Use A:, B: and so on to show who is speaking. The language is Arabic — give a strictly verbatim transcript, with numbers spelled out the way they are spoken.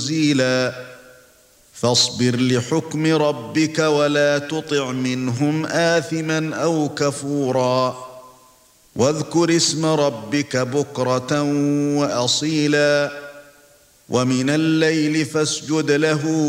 A: تنزيلا فاصبر لحكم ربك ولا تطع منهم آثما أو كفورا واذكر اسم ربك بكرة وأصيلا ومن الليل فاسجد له